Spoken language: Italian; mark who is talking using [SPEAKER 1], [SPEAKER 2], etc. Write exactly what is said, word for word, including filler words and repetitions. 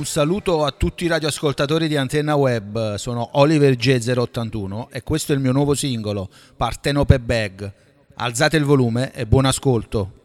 [SPEAKER 1] un saluto a tutti i radioascoltatori di Antenna Web, sono Oliver G zero ottantuno e questo è il mio nuovo singolo, Partenope Bag. Alzate il volume e buon ascolto.